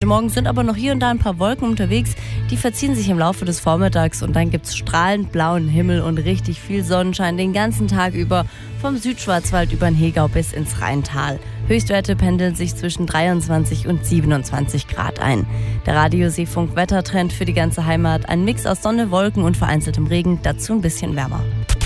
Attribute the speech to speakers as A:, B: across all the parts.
A: Morgen sind aber noch hier und da ein paar Wolken unterwegs. Die verziehen sich im Laufe des Vormittags und dann gibt's strahlend blauen Himmel und richtig viel Sonnenschein den ganzen Tag über. Vom Südschwarzwald über den Hegau bis ins Rheintal. Höchstwerte pendeln sich zwischen 23 und 27 Grad ein. Der Radio-Seefunk-Wettertrend für die ganze Heimat. Ein Mix aus Sonne, Wolken und vereinzeltem Regen, dazu ein bisschen wärmer.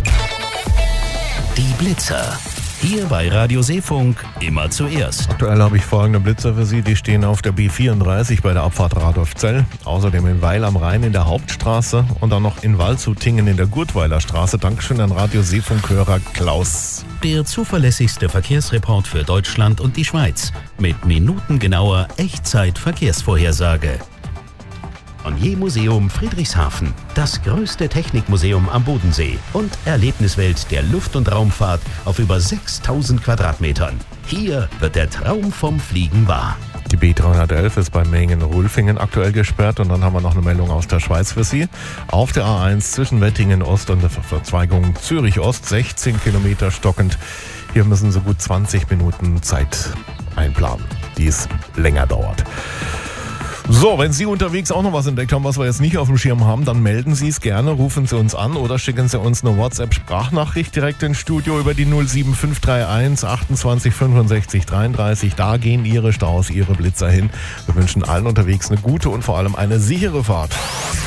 B: Die Blitzer. Hier bei Radio Seefunk immer zuerst.
C: Aktuell habe ich folgende Blitzer für Sie. Die stehen auf der B34 bei der Abfahrt Radolfzell. Außerdem in Weil am Rhein in der Hauptstraße und dann noch in Waldshutingen in der Gurtweiler Straße. Dankeschön an Radio Seefunk-Hörer Klaus.
B: Der zuverlässigste Verkehrsreport für Deutschland und die Schweiz. Mit minutengenauer Echtzeit-Verkehrsvorhersage. Bonnier Museum Friedrichshafen, das größte Technikmuseum am Bodensee und Erlebniswelt der Luft- und Raumfahrt auf über 6000 Quadratmetern. Hier wird der Traum vom Fliegen wahr.
C: Die B311 ist bei Mengen-Rulfingen aktuell gesperrt und dann haben wir noch eine Meldung aus der Schweiz für Sie. Auf der A1 zwischen Wettingen Ost und der Verzweigung Zürich Ost 16 Kilometer stockend. Hier müssen Sie gut 20 Minuten Zeit einplanen, die es länger dauert. So, wenn Sie unterwegs auch noch was entdeckt haben, was wir jetzt nicht auf dem Schirm haben, dann melden Sie es gerne, rufen Sie uns an oder schicken Sie uns eine WhatsApp-Sprachnachricht direkt ins Studio über die 07531 28 65 33. Da gehen Ihre Staus, Ihre Blitzer hin. Wir wünschen allen unterwegs eine gute und vor allem eine sichere Fahrt.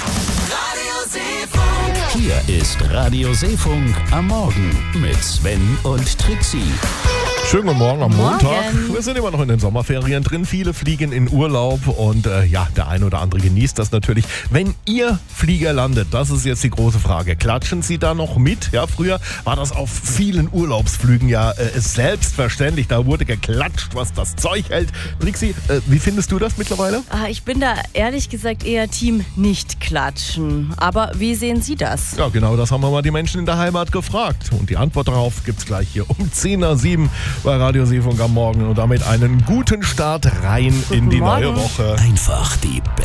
B: Hier ist Radio Seefunk am Morgen mit Sven und Trixie.
C: Schönen guten Morgen am Montag.
A: Morgen.
C: Wir sind immer noch in den Sommerferien drin. Viele fliegen in Urlaub und der eine oder andere genießt das natürlich. Wenn Ihr Flieger landet, das ist jetzt die große Frage. Klatschen Sie da noch mit? Ja, früher war das auf vielen Urlaubsflügen selbstverständlich. Da wurde geklatscht, was das Zeug hält. Trixie, wie findest du das mittlerweile?
A: Ich bin da ehrlich gesagt eher Team nicht klatschen. Aber wie sehen Sie das?
C: Ja, genau, das haben wir mal die Menschen in der Heimat gefragt. Und die Antwort darauf gibt's gleich hier um 10:07 bei Radio Seefunk am Morgen. Und damit einen guten Start rein in die neue Woche.
B: Einfach die